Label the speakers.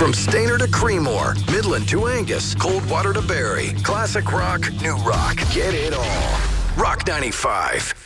Speaker 1: From Stainer to Creemore, Midland to Angus, Coldwater to Barrie, classic rock, new rock. Get it all. Rock 95.